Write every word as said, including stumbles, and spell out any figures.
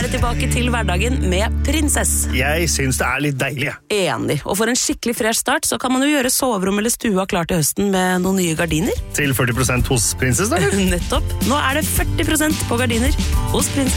er det tilbake til hverdagen med Prinsess. Jeg synes det er litt deilig. Enig. Og for en skikkelig fresh start, så kan man jo gjøre soverom eller stua klar til høsten med noen nye gardiner. Til førti prosent hos Prinsess, da? Nettopp. Nå er det førti prosent på gardiner hos Prinsess.